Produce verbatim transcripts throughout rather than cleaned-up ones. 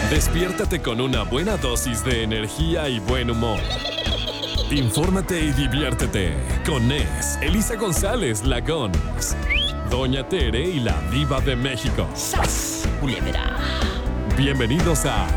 Despiértate con una buena dosis de energía y buen humor. Infórmate y diviértete con Nes, Elisa González, la Gons, Doña Tere y la Diva de México. ¡Sas, culebra! Bienvenidos a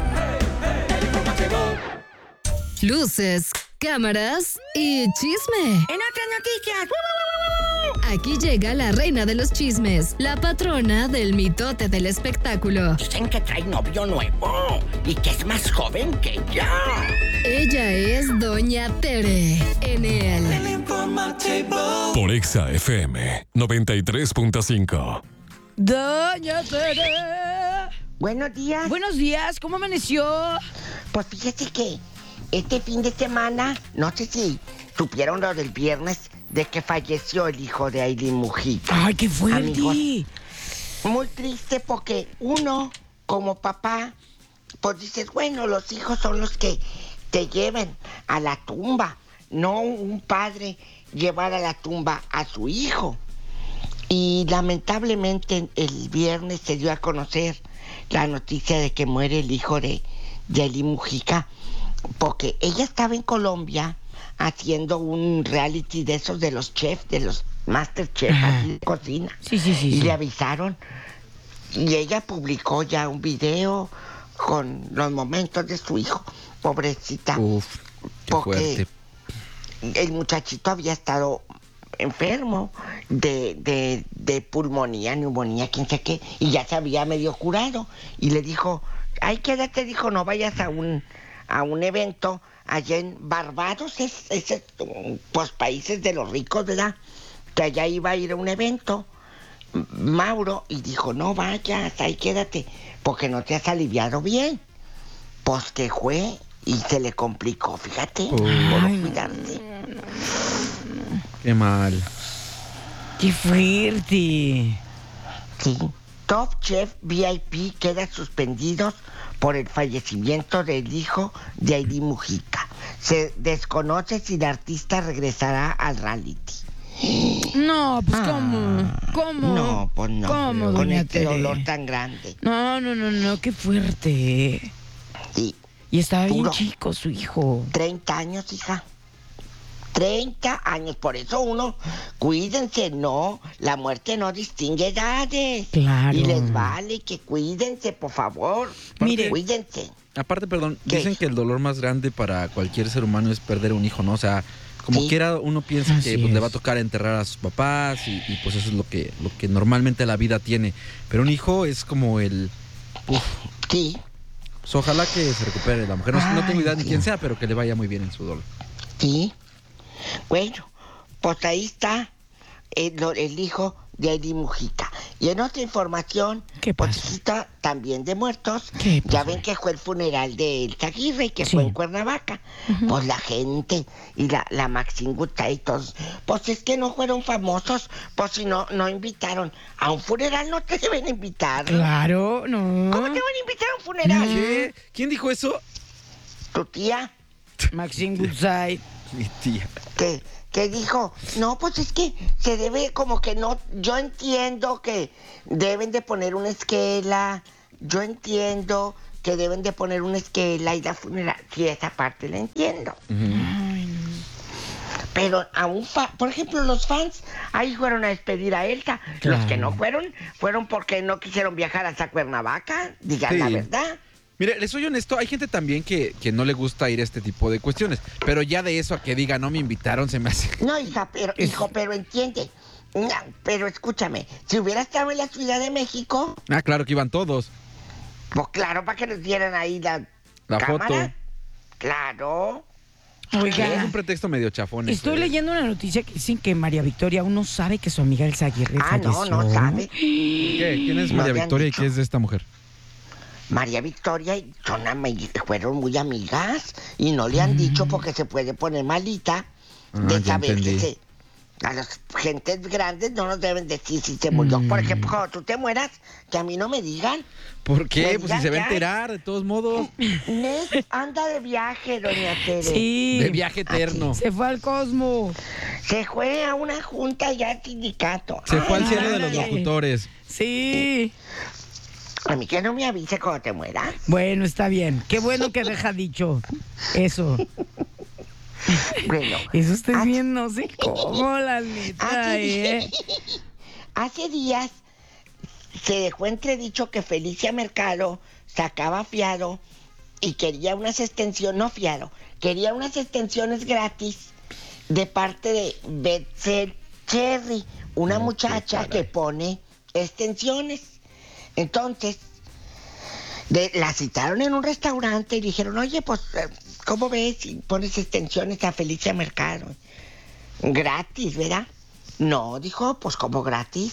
Luces, cámaras y chisme. En otras noticias. Aquí llega la reina de los chismes, la patrona del mitote del espectáculo. Dicen que trae novio nuevo y que es más joven que ella. Ella es Doña Tere en el por Exa F M noventa y tres punto cinco. Doña Tere. Buenos días. Buenos días, ¿cómo amaneció? Pues fíjate que este fin de semana, no sé si supieron lo del viernes, de que falleció el hijo de Ailín Mujica. ¡Ay, qué fuerte! Amigos, muy triste porque uno, como papá, pues dices, bueno, los hijos son los que te lleven a la tumba, no un padre llevar a la tumba a su hijo. Y lamentablemente el viernes se dio a conocer la noticia de que muere el hijo de, de Ailín Mujica, porque ella estaba en Colombia haciendo un reality de esos de los chefs, de los Masterchef, así de cocina. Sí, sí, sí. Y sí. le avisaron. Y ella publicó ya un video con los momentos de su hijo. Pobrecita. Uf, qué porque fuerte. el muchachito había estado enfermo de, de, de pulmonía, neumonía, quién sé qué, y ya se había medio curado. Y le dijo, ay, quédate, dijo, no vayas a un, a un evento allá en Barbados, es, es, es pues países de los ricos, ¿verdad? Que allá iba a ir a un evento, Mauro, y dijo, no vayas, ahí quédate, porque no te has aliviado bien. Pues que fue y se le complicó, fíjate, por cuidarse. Qué mal. ¡Qué fuerte! Sí. Top Chef V I P queda suspendidos por el fallecimiento del hijo de Ailín Mujica. Se desconoce si el artista regresará al reality. No, pues Ah, ¿cómo? ¿Cómo? No, pues no. ¿Cómo, con doña este Tere? dolor tan grande. No, no, no, no, qué fuerte. Sí. Y estaba bien Puro. chico su hijo. treinta años, hija. treinta años. Por eso uno, cuídense, no. La muerte no distingue edades. Claro. Y les vale que cuídense, por favor. Mire. Cuídense. Aparte, perdón, ¿Qué? dicen que el dolor más grande para cualquier ser humano es perder un hijo, ¿no? O sea, como Sí. quiera uno piensa Así que pues, le va a es. tocar enterrar a sus papás y, y, pues eso es lo que, lo que normalmente la vida tiene. Pero un hijo es como el... Uf, Sí. pues, ojalá que se recupere la mujer. No, no tengo idea Ay, de sí. quién sea, pero que le vaya muy bien en su dolor. Sí. Bueno, pues ahí está el, el hijo de Ailín Mujica. Y en otra información, ¿Qué pues pasó? está también de muertos. ¿Qué Ya pasó? ven que fue el funeral de Elsa Aguirre, que Sí. fue en Cuernavaca. Pues la gente y la, la Maxine Gutay y todos, pues es que no fueron famosos, pues si no, no invitaron. A un funeral no te deben invitar. Claro, no. ¿Cómo te van a invitar a un funeral? ¿Qué? ¿Quién dijo eso? Tu tía, Maxine Goodside. Mi tía. que, que dijo, no, pues es que se debe como que no, yo entiendo que deben de poner una esquela, yo entiendo que deben de poner una esquela y la funeral, sí, esa parte la entiendo. Pero a un fan, por ejemplo, los fans ahí fueron a despedir a Elsa. Claro. Los que no fueron, fueron porque no quisieron viajar hasta Cuernavaca, digan Sí. la verdad. Mire, les soy honesto, hay gente también que, que no le gusta ir a este tipo de cuestiones. Pero ya de eso a que diga, no me invitaron, se me hace... No, hija, pero, hijo, pero entiende. No, pero escúchame, si hubiera estado en la Ciudad de México, Ah, claro que iban todos. pues claro, para que nos dieran ahí la, La cámara. foto. Claro. Es Oiga, un pretexto medio chafón. estoy eso, ¿eh? leyendo una noticia que dicen que María Victoria aún no sabe que su amiga Elsa Aguirre Ah, no, falleció. no sabe. ¿Qué? ¿Quién es No María te han Victoria y dicho. qué es de esta mujer? María Victoria y son ami- fueron muy amigas y no le han dicho porque se puede poner malita Ah, de ya saber que entendí. se... A las gentes grandes no nos deben decir si se murió. Por ejemplo, cuando tú te mueras, que a mí no me digan. ¿Por qué? Me Pues si se va a digan, enterar, de todos modos. Nes anda de viaje, doña Tere. Sí. De viaje eterno. Se fue al Cosmo. Se fue a una junta ya al sindicato. Se fue al Ay, cielo de los ay, ay. locutores. Sí. A mí que no me avise cuando te mueras. Bueno, está bien. Qué bueno que deja dicho eso. Bueno. Eso estoy hace- bien, no sé cómo, la neta, Hace, ¿eh? hace días se dejó entredicho que Felicia Mercado sacaba fiado y quería unas extensiones, no fiado, quería unas extensiones gratis de parte de Betzel Cherry, una Oh, qué muchacha caray. que pone extensiones. Entonces, de- la citaron en un restaurante y dijeron, oye, pues, eh, ¿cómo ves si pones extensiones a Felicia Mercado? Gratis, ¿verdad? No, dijo, pues como gratis.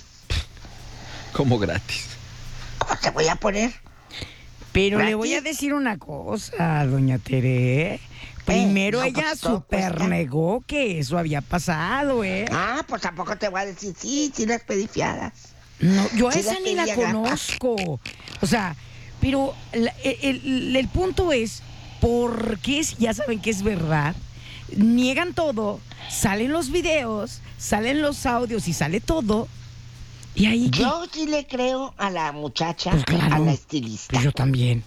Como gratis. ¿Cómo te voy a poner? Pero le ¿Gratis? voy a decir una cosa, doña Tere. Primero no, ella pues, todo super cuesta. negó que eso había pasado, ¿eh? Ah, pues tampoco te voy a decir, sí, sí las pedí fiadas. No, yo a Sí, esa las ni la pedí a grapas. conozco. O sea, pero la- el, el- el punto es, ¿por qué si ya saben que es verdad? Niegan todo, salen los videos, salen los audios y sale todo. Y ahí... ¿qué? Yo sí le creo a la muchacha, Pues claro. a la estilista. Pues yo también.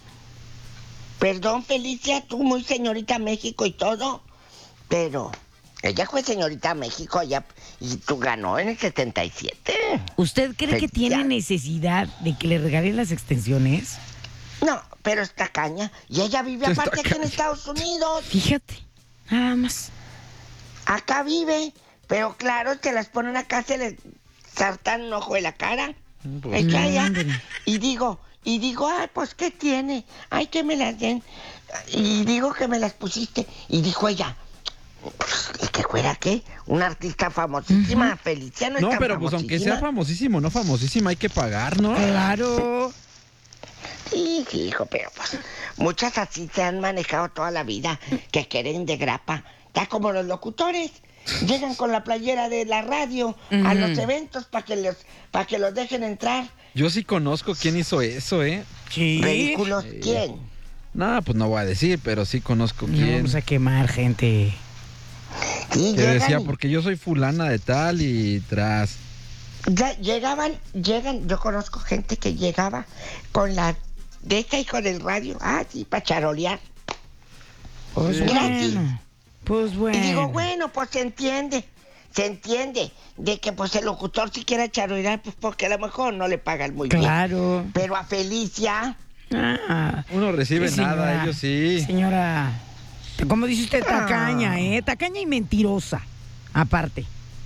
Perdón, Felicia, tú muy señorita México y todo, pero ella fue señorita México ya, y tú ganó en el setenta y siete. ¿Usted cree que Felicia. tiene necesidad de que le regalen las extensiones? No, pero está caña. Y ella vive Está aparte aquí en caña. Estados Unidos. Fíjate, nada más. Acá vive, pero claro, te las ponen acá, se le sartan un ojo de la cara. Pues, Es que allá. ándale. Y digo, y digo, ay, pues, ¿qué tiene? Ay, que me las den. Y digo que me las pusiste. Y dijo ella, ¿y que fuera qué? Una artista famosísima, Felicia no es no, tan pero pues aunque sea famosísima. famosísimo, no famosísima, hay que pagar, ¿no? Claro. Sí, sí, hijo, pero pues muchas así se han manejado toda la vida, que quieren de grapa. Está como los locutores. Llegan con la playera de la radio a los eventos para que los para que los dejen entrar. Yo sí conozco quién hizo eso, ¿eh? Sí. Ridículos, Sí. ¿quién? No, pues no voy a decir, pero sí conozco No quién. vamos a quemar gente. Sí, Que llegan decía, y- porque yo soy fulana de tal y tras. ya llegaban, llegan, yo conozco gente que llegaba con la de esta hijo del radio, ah, sí, para charolear. Pues Sí. bueno. Pues bueno. Y digo, bueno, pues se entiende, se entiende de que pues el locutor si quiera charolear, pues porque a lo mejor no le pagan muy bien. Claro. Pero a Felicia, Ah, Uno recibe sí, nada, señora. ellos sí. Señora, como dice usted, Ah. tacaña, ¿eh? Tacaña y mentirosa. Aparte.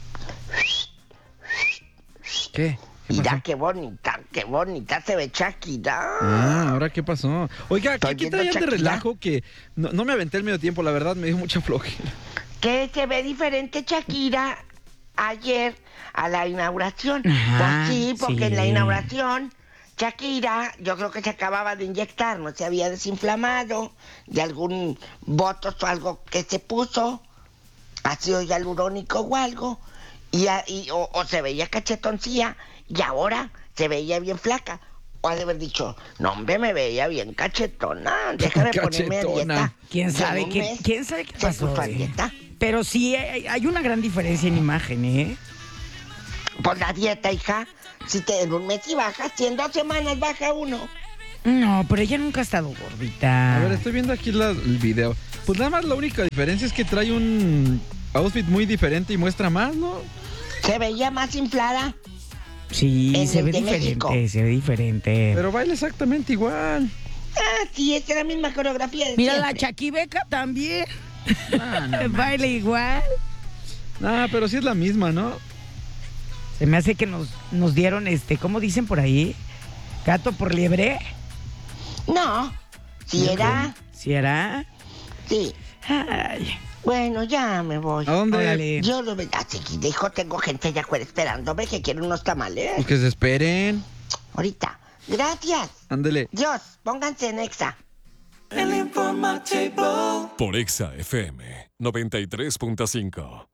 ¿Qué? ¿Qué mira pasó? qué bonita, qué bonita se ve Shakira. Ah, ¿ahora qué pasó? Oiga, Estoy ¿qué, qué viendo traían de Shakira. relajo? Que no, no me aventé el medio tiempo, la verdad, me dio mucha flojera. Que se ve diferente Shakira ayer a la inauguración. Ajá, pues sí, porque en la sí. inauguración Shakira, yo creo que se acababa de inyectar, no se había desinflamado de algún botox o algo que se puso, ácido hialurónico o algo, y, a- y- o, o se veía cachetoncilla y ahora se veía bien flaca. O ha de haber dicho, no hombre, me veía bien cachetona, déjame ponerme a Cachetona. dieta. ¿Quién Y en sabe un qué, mes quién sabe qué se pasó? puso a eh? dieta. Pero sí hay, hay una gran diferencia en imagen, ¿eh? Pues la dieta, hija. Si te en un mes y bajas, si en dos semanas baja uno. No, pero ella nunca ha estado gordita. A ver, estoy viendo aquí la- el video. Pues nada más la única diferencia es que trae un outfit muy diferente y muestra más, ¿no? Se veía más inflada. Sí, en se el ve de diferente, México. se ve diferente. Pero baila exactamente igual. Ah, sí, es la misma coreografía de Mira, la siempre. Chaquibeca también. Baila igual. Ah, pero sí es la misma, ¿no? Se me hace que nos, nos dieron, este, ¿cómo dicen por ahí? Gato por liebre. No, si era... ¿Sí era? Sí. Ay, Bueno, ya me voy. ¿A dónde? órale. Yo lo veo. Así que dijo, tengo gente allá afuera esperándome que quieren unos tamales. Pues que se esperen. Ahorita. Gracias. Ándele. Dios, pónganse en Exa. Por Exa F M noventa y tres punto cinco.